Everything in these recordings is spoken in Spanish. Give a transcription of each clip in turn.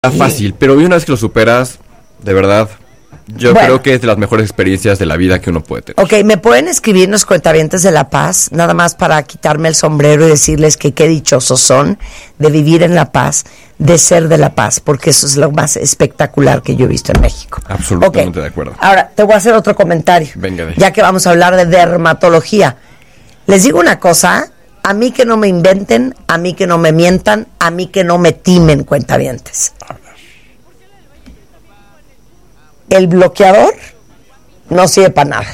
fácil, pero una vez que lo superas, de verdad, yo creo que es de las mejores experiencias de la vida que uno puede tener. Ok, ¿me pueden escribir los cuentavientes de La Paz? Nada más para quitarme el sombrero y decirles que qué dichosos son de vivir en La Paz, de ser de La Paz, porque eso es lo más espectacular que yo he visto en México. Absolutamente de acuerdo. Ahora, te voy a hacer otro comentario. Venga, ya que vamos a hablar de dermatología. Les digo una cosa, a mí que no me inventen, a mí que no me mientan, a mí que no me timen, cuentavientes. El bloqueador no sirve para nada.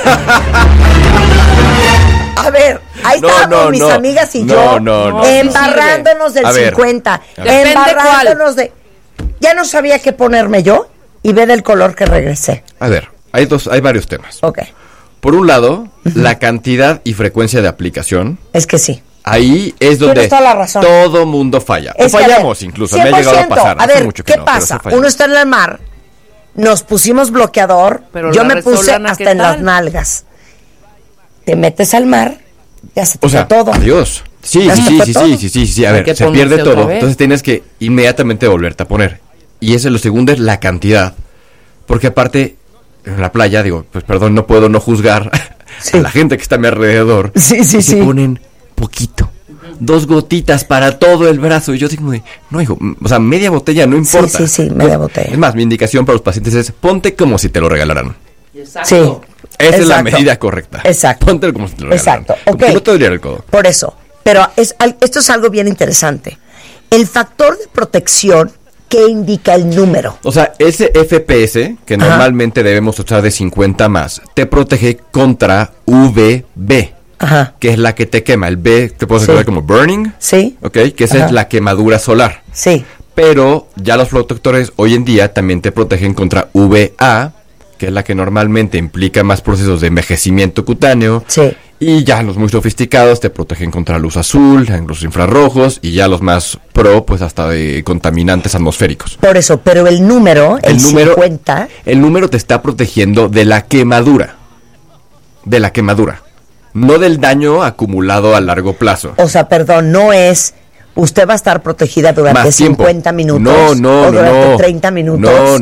A ver, ahí estábamos mis amigas y yo embarrándonos del 50, embarrándonos de... Ya no sabía qué ponerme yo y ve del color que regresé. A ver, hay varios temas. Ok. Por un lado, la cantidad y frecuencia de aplicación. Es que sí. Ahí es donde todo mundo falla. Fallamos incluso, 100%, me ha llegado a pasar. A ver, ¿qué pasa? Uno está en el mar, nos pusimos bloqueador, yo me puse hasta en las nalgas. Te metes al mar, ya se te fue todo. Adiós. Sí. A ver, se pierde todo. Entonces tienes que inmediatamente volverte a poner. Y eso, lo segundo es la cantidad. Porque aparte, en la playa, digo, pues perdón, no puedo no juzgar a la gente que está a mi alrededor. Se ponen poquito. 2 gotitas para todo el brazo. Y yo digo, no, hijo, o sea, media botella no importa. Sí, media botella. Es más, mi indicación para los pacientes es, ponte como si te lo regalaran. Exacto. Sí. Esa es la medida correcta. Exacto. Ponte como si te lo regalaran. Exacto. Ok. No te dolía el codo. Por eso. Pero esto es algo bien interesante. El factor de protección que indica el número. O sea, ese FPS, que normalmente debemos usar de 50 más, te protege contra UVB. Que es la que te quema. El B te puedes escribir como burning. Sí. Ok, que esa es la quemadura solar. Sí. Pero ya los protectores hoy en día también te protegen contra VA, que es la que normalmente implica más procesos de envejecimiento cutáneo. Sí. Y ya los muy sofisticados te protegen contra luz azul, los infrarrojos, y ya los más pro, pues hasta de contaminantes atmosféricos. Por eso, pero el número 50... El número te está protegiendo de la quemadura. De la quemadura. No del daño acumulado a largo plazo. O sea, perdón, no es... Usted va a estar protegida durante 50 minutos. No, o durante 30 minutos.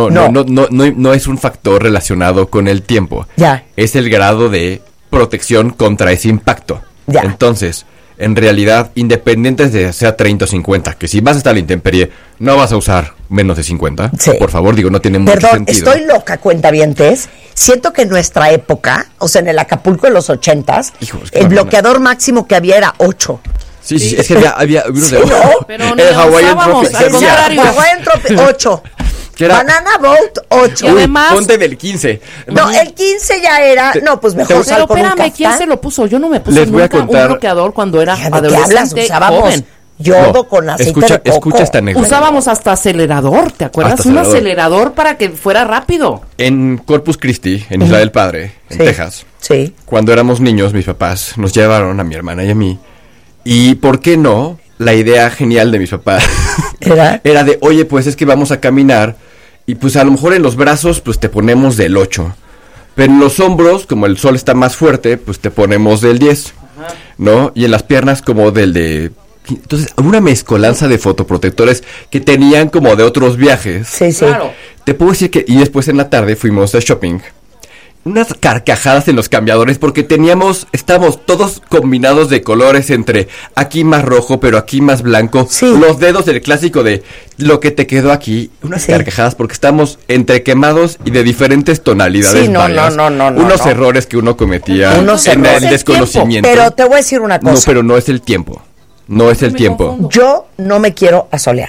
No es un factor relacionado con el tiempo. Ya. Es el grado de protección contra ese impacto. Ya. Entonces, en realidad, independiente de sea 30 o 50, que si vas a estar a la intemperie, no vas a usar menos de 50. Sí. Por favor, digo, no tiene mucho sentido. Estoy loca, cuentavientes. Siento que en nuestra época, o sea, en el Acapulco de los 80s, el bloqueador máximo que había era 8. Sí, es que había unos de 8. Pero no usábamos, al contrario. Hawaiian Tropic 8. Banana Boat 8. Y además, ponte del 15. No, el 15 ya era. No, pues mejor sal con un caftán. Pero espérame, ¿quién se lo puso? Yo no me puse nunca un bloqueador cuando era adolescente, joven. Yodo con aceite de coco. Escucha esta anécdota. Usábamos hasta acelerador, ¿te acuerdas? Un acelerador para que fuera rápido. En Corpus Christi, en Isla del Padre, en Texas. Sí. Cuando éramos niños, mis papás nos llevaron a mi hermana y a mí. Y, ¿por qué no? La idea genial de mis papás era de, oye, pues es que vamos a caminar y pues a lo mejor en los brazos pues te ponemos del 8. Pero en los hombros, como el sol está más fuerte, pues te ponemos del 10. ¿No? Y en las piernas como del de... Entonces, una mezcolanza de fotoprotectores que tenían como de otros viajes. Sí. Claro. Te puedo decir que... Y después en la tarde fuimos a shopping. Unas carcajadas en los cambiadores porque estábamos todos combinados de colores entre aquí más rojo, pero aquí más blanco. Sí. Los dedos del clásico de lo que te quedó aquí. Unas carcajadas porque estamos entre quemados y de diferentes tonalidades. Sí, no. Unos errores que uno cometía en el desconocimiento. Pero te voy a decir una cosa. No, pero no es el tiempo. No es el tiempo. Confundo. Yo no me quiero asolear.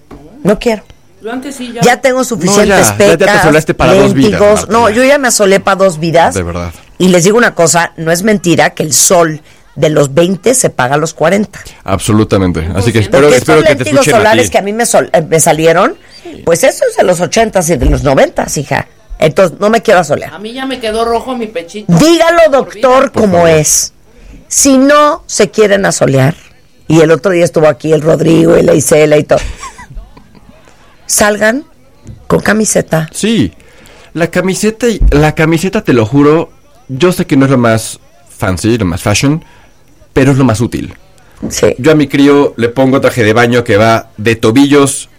No quiero. Yo antes sí, ya tengo suficientes pecas, ya te asolaste para 2 vidas. No, yo ya me asolé para 2 vidas. De verdad. Y les digo una cosa, no es mentira que el sol de los 20 se paga a los 40. Absolutamente. Así que espero que te escuchen solares a ti. que a mí me salieron, pues eso es de los 80s y de los 90s, hija. Entonces, no me quiero asolear. A mí ya me quedó rojo mi pechito. Dígalo, doctor, como es. Si no se quieren asolear, y el otro día estuvo aquí el Rodrigo y la Isela y todo, salgan con camiseta. Sí, la camiseta, te lo juro, yo sé que no es lo más fancy, lo más fashion, pero es lo más útil. Sí. Yo a mi crío le pongo traje de baño que va de tobillos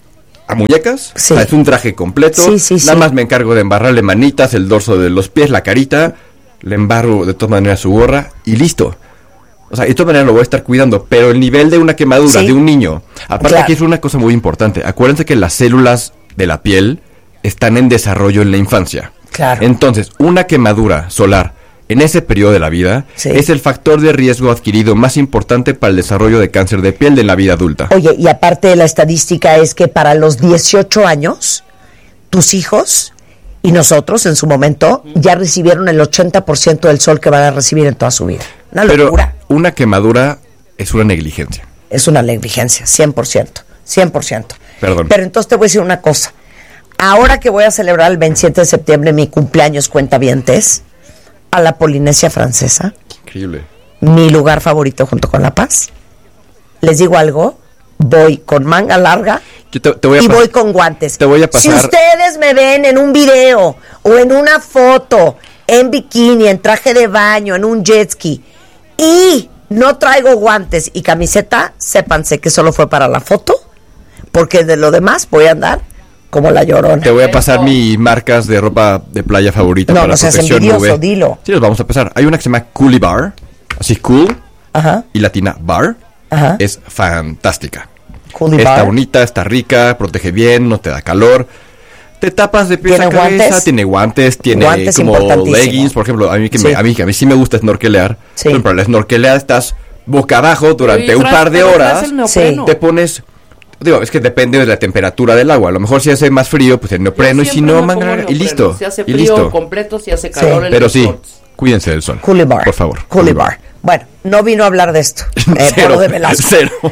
a muñecas. Sí. O sea, es un traje completo. Nada más me encargo de embarrarle manitas, el dorso de los pies, la carita. Le embarro de todas maneras su gorra y listo. O sea, de todas maneras lo voy a estar cuidando. Pero el nivel de una quemadura de un niño... Aparte aquí es una cosa muy importante. Acuérdense que las células de la piel están en desarrollo en la infancia. Claro. Entonces, una quemadura solar en ese periodo de la vida es el factor de riesgo adquirido más importante para el desarrollo de cáncer de piel de la vida adulta. Oye, y aparte de la estadística es que para los 18 años, tus hijos y nosotros en su momento ya recibieron el 80% del sol que van a recibir en toda su vida. Una locura. Pero una quemadura es una negligencia. Es una negligencia, 100%. Perdón. Pero entonces te voy a decir una cosa. Ahora que voy a celebrar el 27 de septiembre mi cumpleaños cuentavientes, a la Polinesia Francesa. Increíble. Mi lugar favorito junto con La Paz. Les digo algo, voy con manga larga voy con guantes. Te voy a pasar. Si ustedes me ven en un video o en una foto, en bikini, en traje de baño, en un jet ski, y no traigo guantes y camiseta, sépanse que solo fue para la foto, porque de lo demás voy a andar como la Llorona. Te voy a pasar mis marcas de ropa de playa favorita para la protección UV. Dilo. Sí, los vamos a pasar. Hay una que se llama Coolie Bar, así cool, y latina bar. Es fantástica. Está bonita, está rica, protege bien, no te da calor. Te tapas de pies a cabeza, tiene guantes, tiene como leggings, por ejemplo, a mí sí me gusta snorkelear. Por ejemplo, al snorkelear estás boca abajo durante un par de horas, te pones... Digo, es que depende de la temperatura del agua. A lo mejor si hace más frío, pues el neopreno, y si no, manga, y listo. Si hace frío completo, si hace calor, pero sí, cuídense del sol. Coolie Bar. Por favor. Coolie Bar. Bueno, no vino a hablar de esto. Polo de Velasco.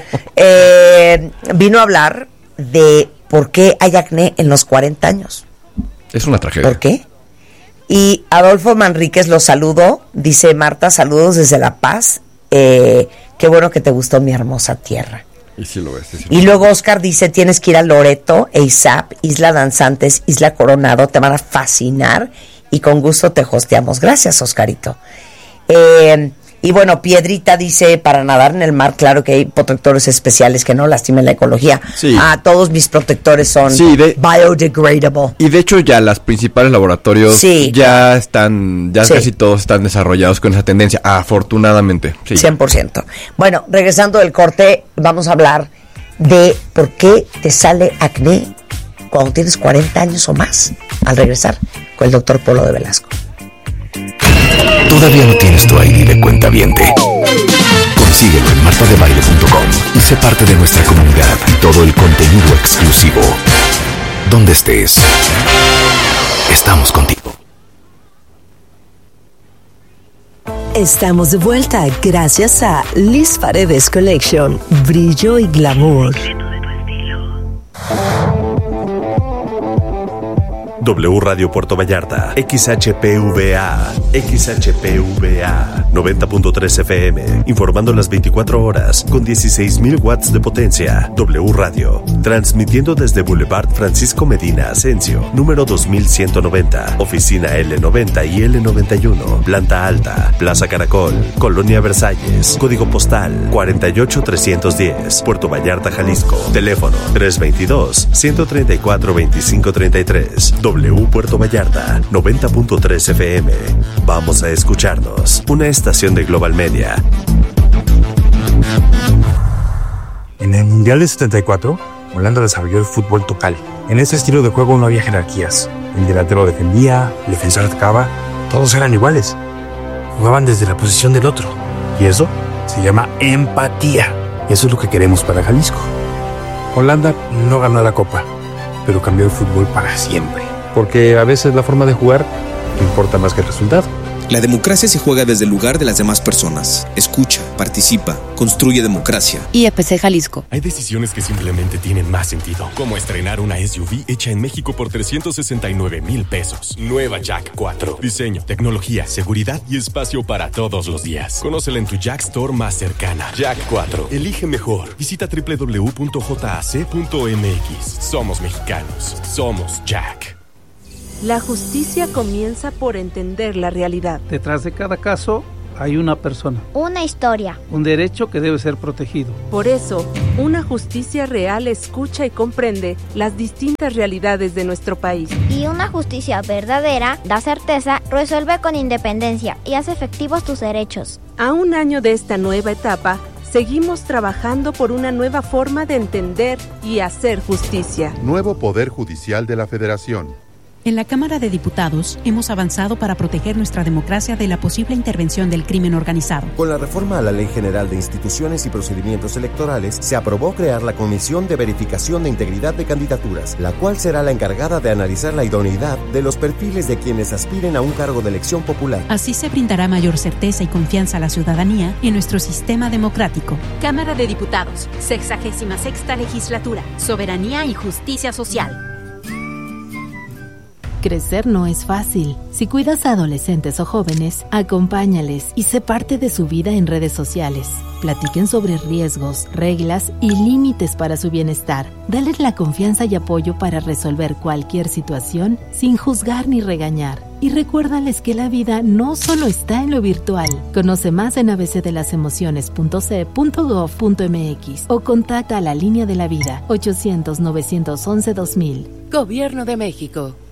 Vino a hablar de por qué hay acné en los 40 años. Es una tragedia. ¿Por qué? Y Adolfo Manríquez lo saludo. Dice, Marta, saludos desde La Paz. Qué bueno que te gustó mi hermosa tierra. Y sí lo es. Y luego Oscar dice, tienes que ir a Loreto, EISAP, Isla Danzantes, Isla Coronado, te van a fascinar y con gusto te hosteamos. Gracias, Oscarito. Y bueno, Piedrita dice, para nadar en el mar, claro que hay protectores especiales que no lastimen la ecología. Sí. Todos mis protectores son biodegradable. Y de hecho ya los principales laboratorios ya están, casi todos están desarrollados con esa tendencia, afortunadamente. Sí. 100%. Bueno, regresando del corte, vamos a hablar de por qué te sale acné cuando tienes 40 años o más. Al regresar con el doctor Polo de Velasco. ¿Todavía no tienes tu ID de cuentaviente? Consíguelo en martadebaile.com y sé parte de nuestra comunidad y todo el contenido exclusivo. Donde estés, estamos contigo. Estamos de vuelta gracias a Liz Paredes Collection, brillo y glamour. W Radio Puerto Vallarta, XHPVA, 90.3 FM, informando las 24 horas, con 16,000 watts de potencia. W Radio, transmitiendo desde Boulevard Francisco Medina Asensio, número 2190, oficina L90 y L91, planta alta, Plaza Caracol, Colonia Versalles, código postal 48310, Puerto Vallarta, Jalisco, teléfono 322-134-2533, W Puerto Vallarta, 90.3 FM. Vamos a escucharnos. Una estación de Global Media. En el Mundial de 74, Holanda desarrolló el fútbol total. En este estilo de juego no había jerarquías. El delantero defendía, el defensor atacaba, todos eran iguales. Jugaban desde la posición del otro. Y eso se llama empatía. Y eso es lo que queremos para Jalisco. Holanda no ganó la Copa, pero cambió el fútbol para siempre. Porque a veces la forma de jugar importa más que el resultado. La democracia se juega desde el lugar de las demás personas. Escucha, participa, construye democracia. IFC Jalisco. Hay decisiones que simplemente tienen más sentido, como estrenar una SUV hecha en México por 369,000 pesos. Nueva Jack 4. Diseño, tecnología, seguridad y espacio para todos los días. Conócela en tu Jack Store más cercana. Jack 4. Elige mejor. Visita www.jac.mx. Somos mexicanos. Somos Jack. La justicia comienza por entender la realidad. Detrás de cada caso Hay una persona. Una historia. Un derecho que debe ser protegido. Por eso, una justicia real escucha y comprende las distintas realidades de nuestro país. Y una justicia verdadera da certeza, resuelve con independencia y hace efectivos tus derechos. A un año de esta nueva etapa, seguimos trabajando por una nueva forma de entender y hacer justicia. Nuevo Poder Judicial de la Federación. En la Cámara de Diputados hemos avanzado para proteger nuestra democracia de la posible intervención del crimen organizado. Con la reforma a la Ley General de Instituciones y Procedimientos Electorales, se aprobó crear la Comisión de Verificación de Integridad de Candidaturas, la cual será la encargada de analizar la idoneidad de los perfiles de quienes aspiren a un cargo de elección popular. Así se brindará mayor certeza y confianza a la ciudadanía en nuestro sistema democrático. Cámara de Diputados, 66ª Legislatura, Soberanía y Justicia Social. Crecer no es fácil. Si cuidas a adolescentes o jóvenes, acompáñales y sé parte de su vida en redes sociales. Platiquen sobre riesgos, reglas y límites para su bienestar. Dales la confianza y apoyo para resolver cualquier situación sin juzgar ni regañar. Y recuérdales que la vida no solo está en lo virtual. Conoce más en abcdelasemociones.ce.gov.mx o contacta a la Línea de la Vida 800-911-2000. Gobierno de México.